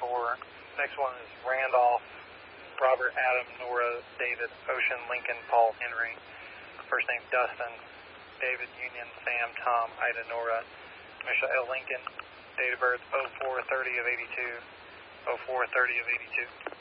4. Next one is Randolph, Robert, Adam, Nora, David, Ocean, Lincoln, Paul, Henry. First name Dustin, David, Union, Sam, Tom, Ida, Nora, Michelle L. Lincoln. Date of birth 04/30 of 82. 04/30 of 82.